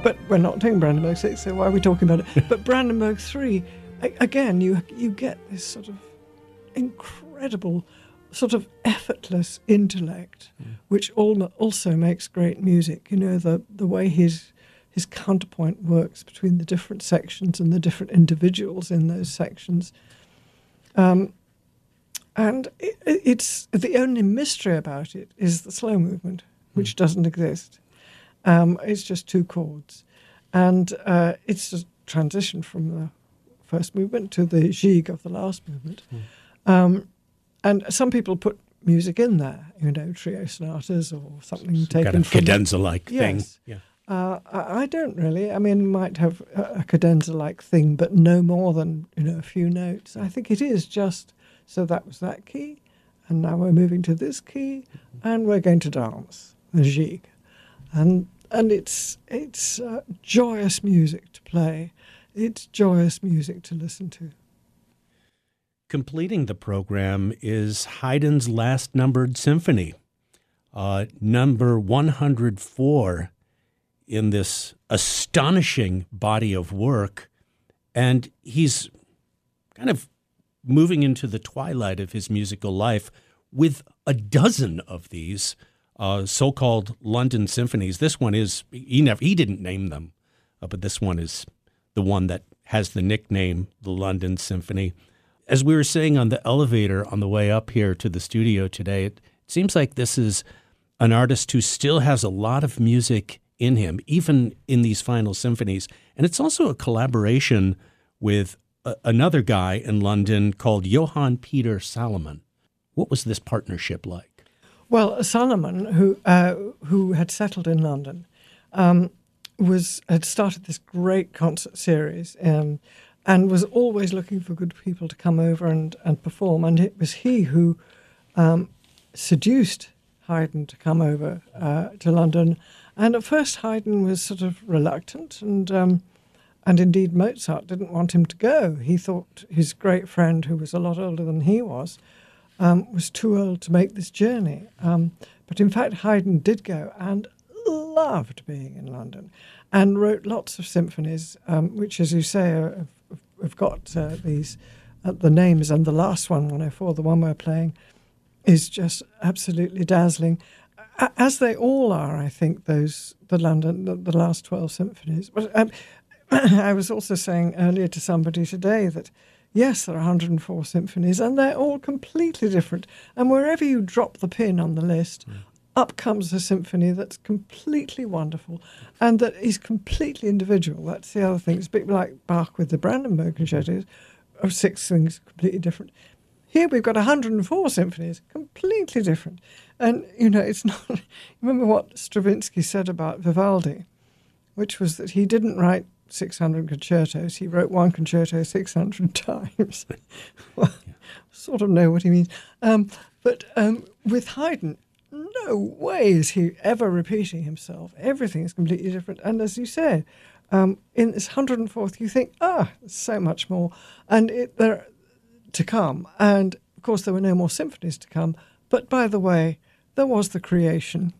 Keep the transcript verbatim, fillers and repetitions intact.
but we're not doing Brandenburg six, so why are we talking about it? But Brandenburg three, a- again, you you get this sort of incredible, sort of effortless intellect, mm. which al- also makes great music. You know, the the way his his counterpoint works between the different sections and the different individuals in those sections. Um, and it, it's the only mystery about it is the slow movement, which mm. doesn't exist. Um, it's just two chords. And uh, it's a transition from the first movement to the gigue of the last movement. Mm. Um, and some people put music in there, you know, trio sonatas or something Some taken kind of from... cadenza-like yes. thing. Yeah. Uh, I I don't really. I mean, might have a, a cadenza-like thing, but no more than, you know, a few notes. I think it is just, so that was that key, and now we're moving to this key, and we're going to dance, the gigue. And and it's it's uh, joyous music to play. It's joyous music to listen to. Completing the program is Haydn's last numbered symphony, uh, number one hundred four in this astonishing body of work. And he's kind of moving into the twilight of his musical life with a dozen of these uh, so-called London symphonies. This one is, he never, he didn't name them, uh, but this one is the one that has the nickname, the London Symphony. As we were saying on the elevator on the way up here to the studio today, it seems like this is an artist who still has a lot of music in him, even in these final symphonies. And it's also a collaboration with a, another guy in London called Johann Peter Salomon. What was this partnership like? Well, Salomon, who uh, who had settled in London, um, was had started this great concert series um, and was always looking for good people to come over and, and perform. And it was he who um, seduced Haydn to come over uh, to London. And at first Haydn was sort of reluctant, and um, and indeed Mozart didn't want him to go. He thought his great friend, who was a lot older than he was, um, was too old to make this journey. Um, but in fact, Haydn did go and loved being in London and wrote lots of symphonies, um, which, as you say, are, have, have got uh, these, uh, the names, and the last one, one oh four, the one we're playing, is just absolutely dazzling. As they all are, I think, those the London, the, the last twelve symphonies. But um, I was also saying earlier to somebody today that, yes, there are one hundred four symphonies, and they're all completely different. And wherever you drop the pin on the list, mm. up comes a symphony that's completely wonderful and that is completely individual. That's the other thing. It's a bit like Bach with the Brandenburg concertos, of six things completely different. Here we've got one hundred four symphonies, completely different. And, you know, it's not... Remember what Stravinsky said about Vivaldi, which was that he didn't write six hundred concertos. He wrote one concerto six hundred times. Well, yeah. Sort of know what he means. Um, but um, with Haydn, no way is he ever repeating himself. Everything is completely different. And as you say, um, in this one hundred fourth, you think, ah, there's so much more. And it, there to come. And, of course, there were no more symphonies to come. But, by the way, there was the creation.